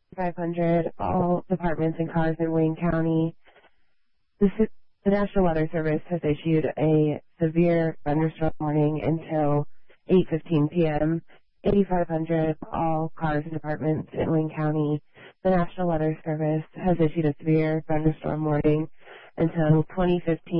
500, all departments and cars in Wayne County. The National Weather Service has issued a severe thunderstorm warning until 8:15 p.m. 8,500, all cars and departments in Wayne County. The National Weather Service has issued a severe thunderstorm warning until 20:15